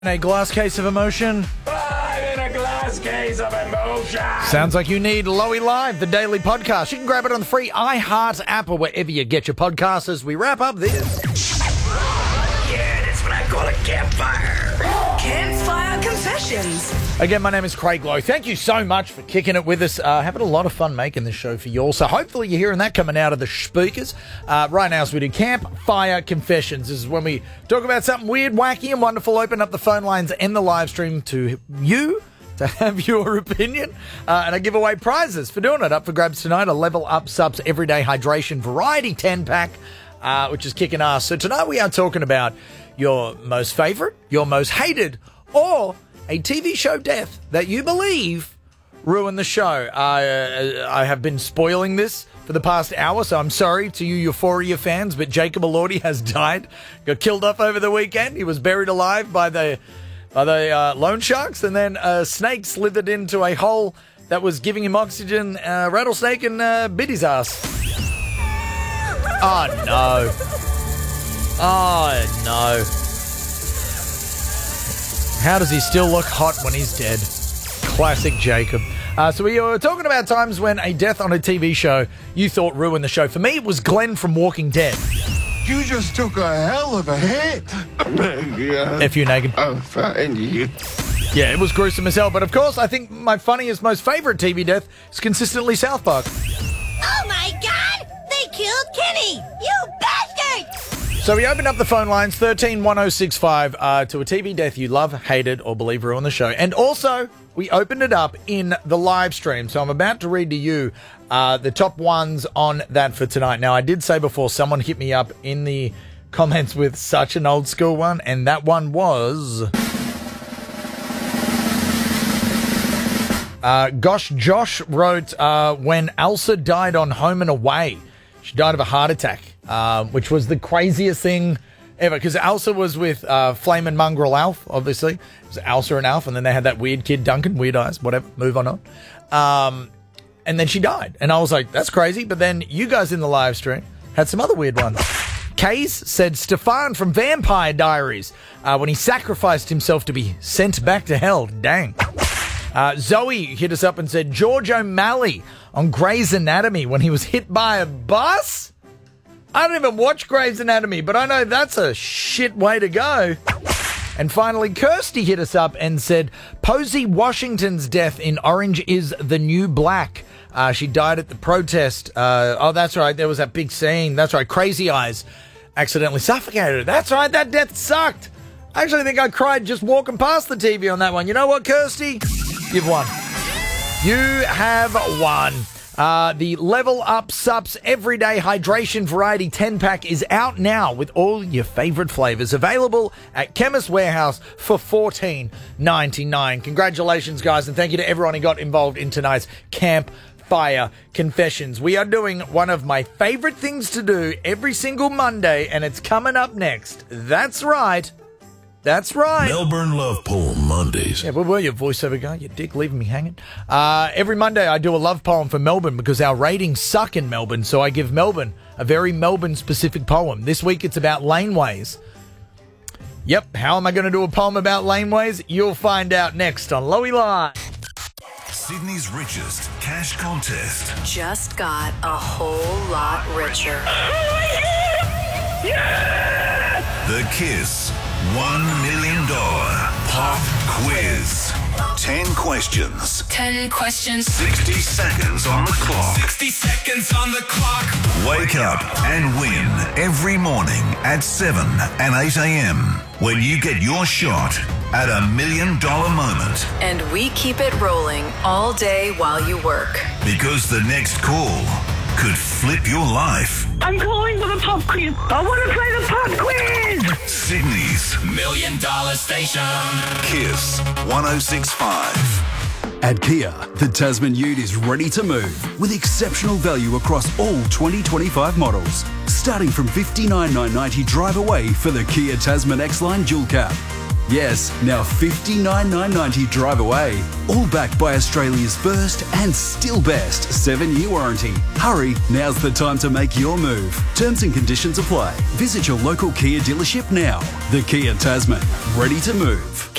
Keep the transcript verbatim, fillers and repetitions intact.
A glass case of emotion. I'm in a glass case of emotion. Sounds like you need Lowy Live, the daily podcast. You can grab it on the free iHeart app or wherever you get your podcasts as we wrap up this. Yeah, that's what I call a campfire. Campfire Confessions. Again, my name is Craig Lowe. Thank you so much for kicking it with us. Uh, having a lot of fun making this show for you all. So hopefully you're hearing that coming out of the speakers. Uh, right now, as we do Campfire Confessions. This is when we talk about something weird, wacky, and wonderful. Open up the phone lines and the live stream to you to have your opinion. Uh, and I give away prizes for doing it. Up for grabs tonight, a Level Up Subs Everyday Hydration Variety ten-pack, uh, which is kicking ass. So tonight we are talking about your most favourite, your most hated, or a T V show death that you believe ruined the show. Uh, I have been spoiling this for the past hour, so I'm sorry to you Euphoria fans, but Jacob Elordi has died. Got killed off over the weekend. He was buried alive by the by the uh, loan sharks, and then a snake slithered into a hole that was giving him oxygen. Uh, rattlesnake and uh, bit his ass. Oh, no. Oh, no. How does he still look hot when he's dead? Classic Jacob. Uh, so we were talking about times when a death on a T V show you thought ruined the show. For me, it was Glenn from Walking Dead. You just took a hell of a hit. Yeah. F you, Nagin. I'll find you. Yeah, it was gruesome as hell. But of course, I think my funniest, most favourite T V death is consistently South Park. Oh my God! They killed Kenny! You bastard! So we opened up the phone lines, thirteen one oh six five, uh, to a T V death you love, hated, or believe ruined the show. And also, we opened it up in the live stream. So I'm about to read to you uh, the top ones on that for tonight. Now, I did say before, someone hit me up in the comments with such an old school one, and that one was... Uh, Gosh Josh wrote, uh, when Elsa died on Home and Away. She died of a heart attack, uh, which was the craziest thing ever. Because Elsa was with uh, Flamin' Mongrel Alf, obviously. It was Elsa and Alf, and then they had that weird kid, Duncan, weird eyes, whatever, move on on. Um, and then she died. And I was like, that's crazy. But then you guys in the live stream had some other weird ones. Case said Stefan from Vampire Diaries, uh, when he sacrificed himself to be sent back to hell. Dang. Uh, Zoe hit us up and said George O'Malley on Grey's Anatomy when he was hit by a bus. I don't even watch Grey's Anatomy, but I know that's a shit way to go. And finally, Kirsty hit us up and said Posey Washington's death in Orange is the New Black. Uh, she died at the protest. Uh, oh, that's right. There was that big scene. That's right. Crazy Eyes accidentally suffocated her. That's right. That death sucked. I actually think I cried just walking past the T V on that one. You know what, Kirsty? You've won. You have won. Uh, the Level Up Sups Everyday Hydration Variety ten-pack is out now with all your favourite flavours. Available at Chemist Warehouse for fourteen ninety-nine. Congratulations, guys, and thank you to everyone who got involved in tonight's Campfire Confessions. We are doing one of my favourite things to do every single Monday, and it's coming up next. That's right. That's right. Melbourne Love Poem Mondays. Yeah, where were you, voiceover guy? You dick, leaving me hanging. Uh, every Monday I do a love poem for Melbourne because our ratings suck in Melbourne, so I give Melbourne a very Melbourne-specific poem. This week it's about laneways. Yep, how am I going to do a poem about laneways? You'll find out next on Lowy Live. Sydney's richest cash contest. Just got a whole lot richer. The Kiss one million dollars Pop Quiz. Ten questions. Ten questions. sixty seconds on the clock. sixty seconds on the clock. Wake up and win every morning at seven and eight a.m. when you get your shot at a million dollar moment. And we keep it rolling all day while you work. Because the next call could flip your life. I'm calling for the pop quiz. I want to play the pop quiz. Sydney's Million dollar station. Kiss one oh six point five. At Kia, the Tasman Ute is ready to move with exceptional value across all twenty twenty-five models. Starting from fifty-nine thousand nine hundred ninety drive away for the Kia Tasman X-Line Dual Cab. Yes, now fifty-nine thousand nine hundred ninety drive away. All backed by Australia's first and still best seven-year warranty. Hurry, now's the time to make your move. Terms and conditions apply. Visit your local Kia dealership now. The Kia Tasman, ready to move.